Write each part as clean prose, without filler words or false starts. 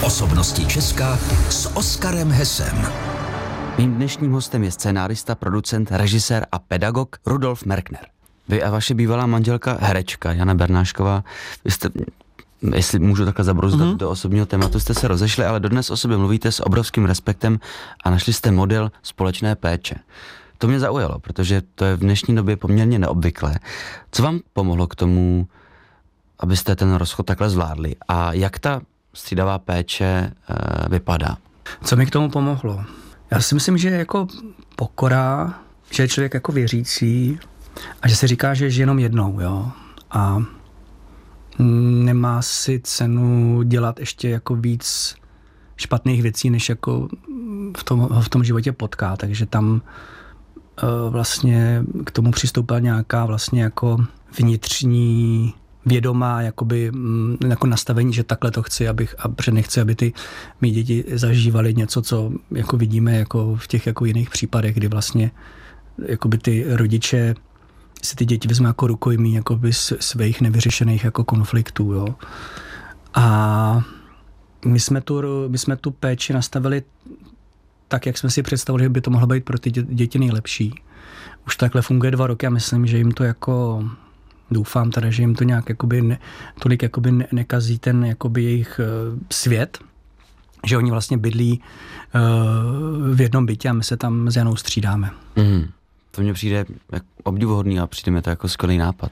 Osobnosti Česka s Oskarem Hessem. Mým dnešním hostem je scénárista, producent, režisér a pedagog Rudolf Merkner. Vy a vaše bývalá manželka, herečka Jana Bernášková, vy jste, jestli můžu takhle zabrouzdat do osobního tématu, jste se rozešli, ale dodnes o sobě mluvíte s obrovským respektem a našli jste model společné péče. To mě zaujalo, protože to je v dnešní době poměrně neobvyklé. Co vám pomohlo k tomu, abyste ten rozchod takhle zvládli? A jak ta střídavá péče vypadá? Co mi k tomu pomohlo? Já si myslím, že jako pokora, že je člověk jako věřící a že se říká, že žije jenom jednou, jo. A nemá si cenu dělat ještě jako víc špatných věcí, než jako v tom životě potká. Takže tam vlastně k tomu přistoupila nějaká vlastně jako vnitřní vědomá jakoby, jako nastavení, že takhle to chci, protože nechci, aby ty mý děti zažívaly něco, co jako vidíme jako v těch jako jiných případech, kdy vlastně jakoby ty rodiče si ty děti vezmou jako rukojmí jakoby svých nevyřešených jako konfliktů, jo. A my jsme tu péči nastavili tak, jak jsme si představili, že by to mohlo být pro ty děti nejlepší. Už takhle funguje 2 roky a myslím, že jim to jako doufám teda, že jim to nějak jakoby tolik jakoby nekazí ten jakoby jejich svět, že oni vlastně bydlí v jednom bytě a my se tam s Janou střídáme. To mně přijde obdivuhodný a přijde mi to jako skvělý nápad.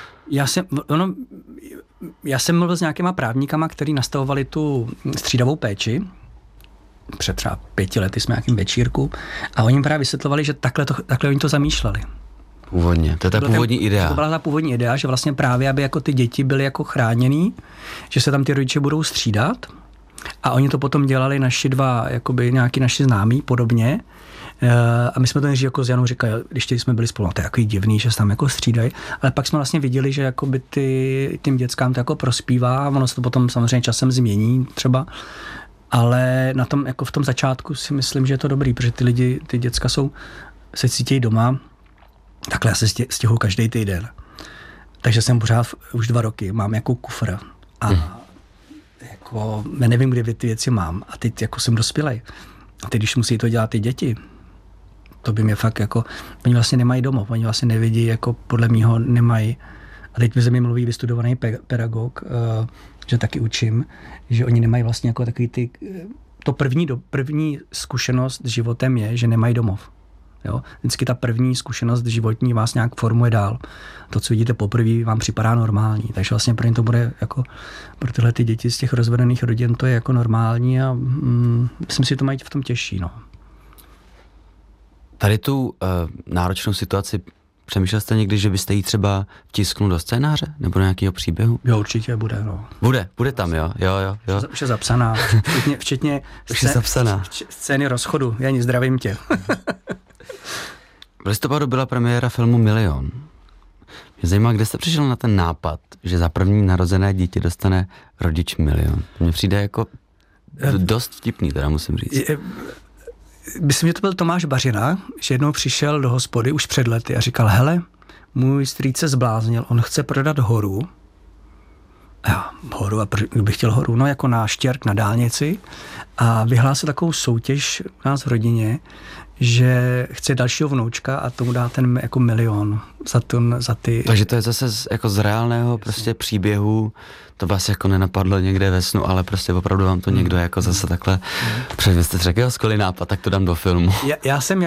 Já jsem mluvil s nějakýma právníkama, kteří nastavovali tu střídavou péči. Před třeba 5 lety jsme nějakým večírku a oni právě vysvětlovali, že takhle oni to zamýšleli. Původně, to je ta původní idea. To byla ta původní idea, že vlastně právě, aby jako ty děti byly jako chráněný, že se tam ty rodiče budou střídat a oni to potom dělali naši dva, jakoby nějaký naši známí podobně a my jsme to než jako s Janou říkali, když jsme byli spolu, to je jako divný, že se tam jako střídají, ale pak jsme vlastně viděli, že jakoby tím dětskám to jako prospívá, ono se to potom samozřejmě časem změní třeba, ale na tom, jako v tom začátku si myslím, že je to dobrý, protože ty děcka se cítí doma. Takhle já se stěhuji každý týden. Takže jsem pořád už 2 roky, mám jako kufr a jako nevím, kde ty věci mám a teď jako jsem dospělej. A teď, když musí to dělat ty děti, to by mě fakt jako, oni vlastně nemají domov, oni vlastně nevidí, jako podle mýho nemají. A teď mi mluví vystudovaný pedagog, že taky učím, že oni nemají vlastně jako takový první zkušenost s životem je, že nemají domov. Jo? Vždycky ta první zkušenost životní vás nějak formuje dál. To, co vidíte poprvé, vám připadá normální. Takže vlastně pro ně to bude jako, pro tyhle ty děti z těch rozvedených rodin to je jako normální a myslím si, že to mají v tom těžší. No. Tady tu náročnou situaci přemýšlel jste někdy, že byste jí třeba vtisknul do scénáře nebo do nějakého příběhu? Jo, určitě bude. No. Bude tam, jo. Už je zapsaná, včetně scény rozchodu. Jani, zdravím tě. V listopadu byla premiéra filmu Milion. Mě zajímá, kde jste přišel na ten nápad, že za první narozené dítě dostane rodič milion. Mně přijde jako dost vtipný, teda musím říct. Myslím, že to byl Tomáš Bařina, že jednou přišel do hospody už před lety a říkal, hele, můj strýc se zbláznil, on chce prodat horu. Horu, a bych chtěl horu, no jako na Štěrk na dálnici a vyhlásil takovou soutěž u nás v rodině, že chce dalšího vnoučka a tomu dá ten jako milion za ty... Takže to je zase jako z reálného prostě příběhu, to vás jako nenapadlo někde ve snu, ale prostě opravdu vám to někdo jako zase takhle vy jste řekl, skvělý nápad, tak to dám do filmu. Já jsem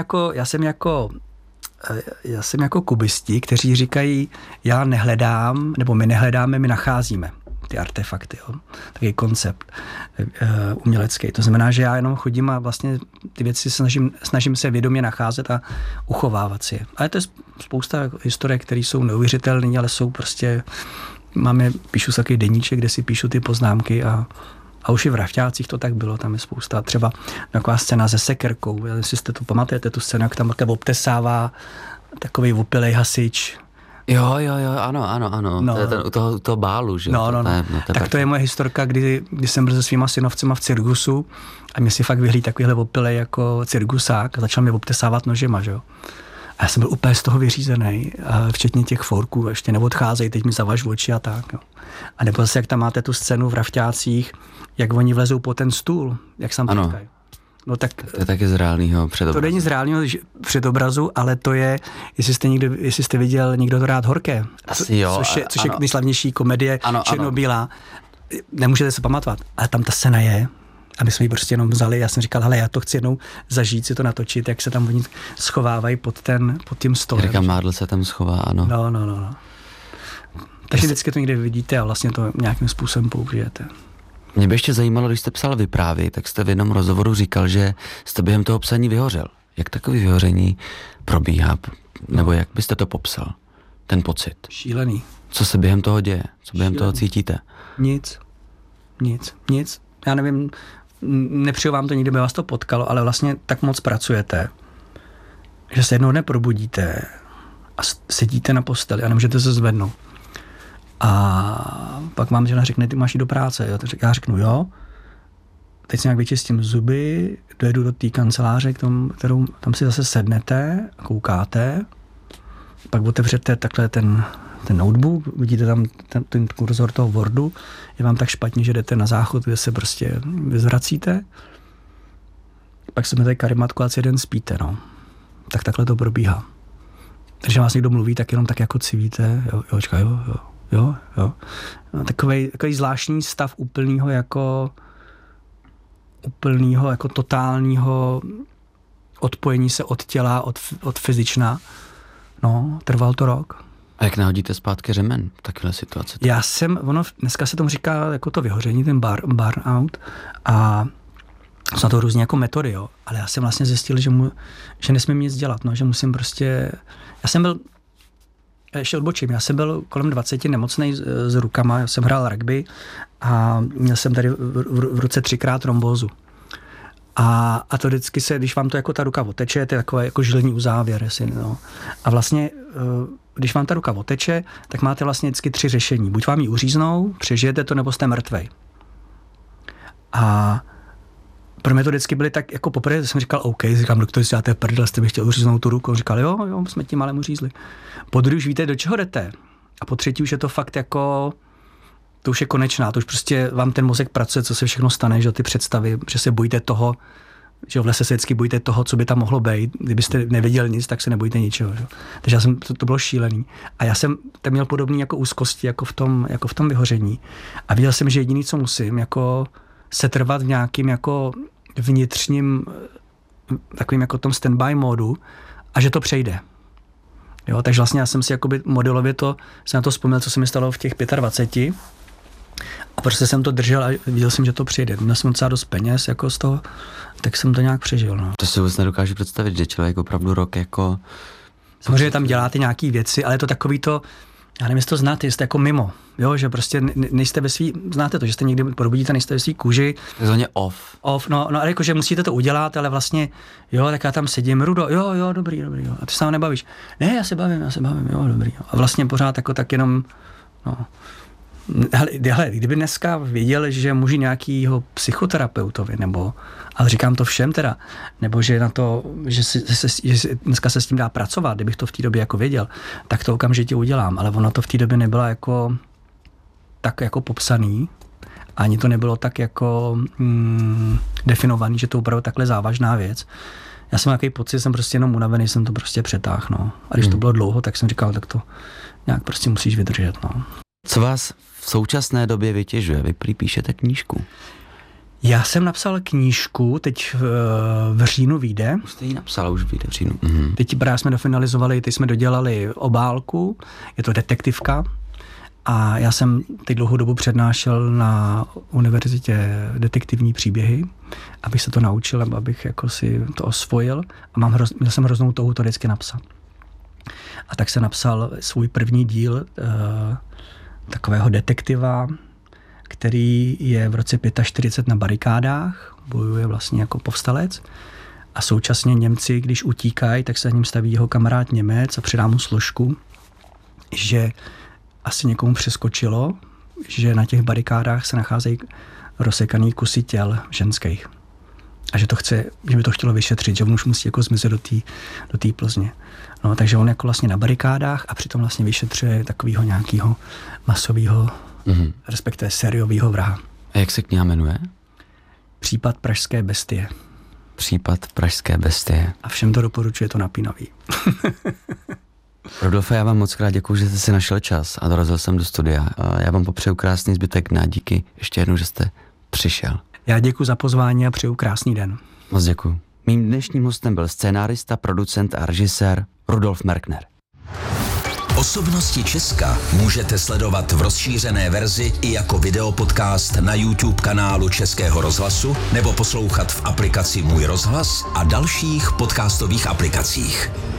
jako kubisti, kteří říkají, já nehledám, nebo my nehledáme, my nacházíme ty artefakty, jo. Takový koncept umělecký. To znamená, že já jenom chodím a vlastně ty věci snažím se vědomě nacházet a uchovávat si je. Ale to je spousta historiek, které jsou neuvěřitelné, ale jsou prostě, píšu takový deníček, kde si píšu ty poznámky a už i v Rafťácích to tak bylo, tam je spousta. Třeba taková scéna se sekerkou, jestli jste to pamatujete, tu scénu, jak tam také obtesává takový opilej hasič. Jo, ano. No. To je ten, u toho bálu, že? No. Tak to je moje historka, kdy jsem byl se svýma synovcema v cirkusu a mě si fakt vyhlíd takovýhle opilej jako cirkusák a začal mě obtesávat nožema, že jo. A já jsem byl úplně z toho vyřízený, včetně těch forků, ještě neodcházejí, teď mi zavaž oči a tak. Jo. A nebo zase, jak tam máte tu scénu v Rafťácích, jak oni vlezou po ten stůl, jak sam potkají. No tak, to je taky z reálného předobrazu. To není z reálného předobrazu, ale to je, jestli jste viděl Někdo to rád horké, asi jo, což je nejslavnější komedie černobílá. Nemůžete se pamatovat, ale tam ta scéna je, a my jsme ji prostě jenom vzali, já jsem říkal, hele, já to chci jednou zažít, si to natočit, jak se tam oni schovávají pod tím stolem. Jirka Mádl se tam schová, ano. No. Takže vždycky to někde vidíte a vlastně to nějakým způsobem použijete. Mě by ještě zajímalo, když jste psal vyprávy, tak jste v jednom rozhovoru říkal, že jste během toho psaní vyhořel. Jak takový vyhoření probíhá? Nebo jak byste to popsal? Ten pocit? Šílený. Co se během toho děje? Co během toho cítíte? Nic. Já nevím, nepřeju vám to nikdy, by vás to potkalo, ale vlastně tak moc pracujete, že se jednoho dne probudíte a sedíte na posteli a nemůžete se zvednout. A pak vám žena řekne, ty máš jít do práce. Jo? Já řeknu, jo. Teď si nějak vyčistím zuby, dojedu do té kanceláře, kterou tam si zase sednete, koukáte, pak otevřete takhle ten notebook, vidíte tam ten kurzor toho Wordu, je vám tak špatně, že jdete na záchod, kde se prostě vyzvracíte, pak si tady karimatku a celý den spíte, no. Tak takhle to probíhá. Takže vás někdo mluví, tak jenom tak jako civíte, jo. No, takový zvláštní stav úplného jako totálního odpojení se od těla, od fyzična. No, trval to rok. A jak nahodíte zpátky řemen v takové situaci? Dneska se tomu říká jako to vyhoření, ten burnout, a jsou na to různě jako metody, jo. Ale já jsem vlastně zjistil, že nesmím nic dělat, no, že musím prostě, ještě odbočím, já jsem byl kolem 20 nemocnej s rukama, já jsem hrál rugby a měl jsem tady v ruce 3krát trombózu. A to vždycky když vám to jako ta ruka oteče, to je takové jako žilní uzávěr. No. A vlastně, když vám ta ruka oteče, tak máte vlastně vždycky 3 řešení. Buď vám ji uříznou, přežijete to, nebo jste mrtvej. A pro mě to vždycky byly tak, jako poprvé jsem říkal, OK, říkám, doktor, si dáte prdel, jste by chtěl uříznout tu ruku. On říkal, jo, jsme tím malem uřízli. Po druhé už víte, do čeho jdete. A po třetí už je to fakt jako, to už je konečná, to už prostě vám ten mozek pracuje, co se všechno stane, že ty představy, že se bojíte toho, že v lese se vždycky bojíte toho, co by tam mohlo být. Kdybyste nevěděli nic, tak se nebojíte ničeho. Že? Takže to bylo šílený. A já jsem tam měl podobný jako úzkosti, jako v tom vyhoření. A viděl jsem, že jediný, co musím, jako setrvat v nějakým jako vnitřním, takovým jako tom standby módu a že to přejde. Jo, takže vlastně já jsem si jakoby modelově jsem na to vzpomněl, co se mi stalo v těch 25. A prostě jsem to držel a viděl jsem, že to přijde. Měl jsem docela dost peněz jako z toho, tak jsem to nějak přežil. No. To si vůbec nedokážu představit, že člověk opravdu rok jako... Samozřejmě tam děláte nějaký věci, ale je to takový to, já nevím, jestli to znáte, jste jako mimo, jo, že prostě nejste ve svý, znáte to, že jste někdy probudíte, nejste ve svý kůži. Takzvaně off. No, ale jako, že musíte to udělat, ale vlastně, jo, tak já tam sedím, Rudo, jo, dobrý, jo. A ty se tam nebavíš. Ne, já se bavím, jo, dobrý. Jo. A vlastně pořád jako tak jenom, no. Hele, kdyby dneska věděl, že můžu nějakýho psychoterapeutovi, ale říkám to všem teda, nebo že na to, že dneska se s tím dá pracovat, kdybych to v té době jako věděl, tak to okamžitě udělám, ale ono to v té době nebylo jako tak jako popsaný, ani to nebylo tak jako definovaný, že to je opravdu takhle závažná věc. Já jsem nějaký pocit, jsem prostě jenom unavený, jsem to prostě přetáhl, no. A když to bylo dlouho, tak jsem říkal, tak to nějak prostě musíš vydržet, no. Co vás v současné době vytěžuje? Vy píšete knížku. Já jsem napsal knížku, teď v říjnu vyjde. Jste ji napsal, už vyjde v říjnu. Teď právě jsme dofinalizovali, teď jsme dodělali obálku, je to detektivka a já jsem teď dlouhou dobu přednášel na univerzitě detektivní příběhy, abych se to naučil, abych jako si to osvojil a měl jsem hroznou touhu to vždycky napsat. A tak jsem napsal svůj první díl takového detektiva, který je v roce 45 na barikádách, bojuje vlastně jako povstalec a současně Němci, když utíkají, tak se za ním staví jeho kamarád Němec a přidá mu složku, že asi někomu přeskočilo, že na těch barikádách se nacházejí rozsekaný kusy těl ženských. a že by to chtělo vyšetřit, že on už musí jako zmizet do té Plzně. No, takže on jako vlastně na barikádách a přitom vlastně vyšetřuje takového nějakého masového, respektive sériového vraha. A jak se kniha jmenuje? Případ pražské bestie. Případ pražské bestie. A všem to doporučuje, to napínavý. Rodolfe, já vám moc krát děkuju, že jste si našel čas a dorazil jsem do studia. Já vám popřeju krásný zbytek dne a díky ještě jednou, že jste přišel. Já děkuji za pozvání a přeju krásný den. Moc děkuju. Mým dnešním hostem byl scénárista, producent a režisér Rudolf Merkner. Osobnosti Česka můžete sledovat v rozšířené verzi i jako videopodcast na YouTube kanálu Českého rozhlasu nebo poslouchat v aplikaci Můj rozhlas a dalších podcastových aplikacích.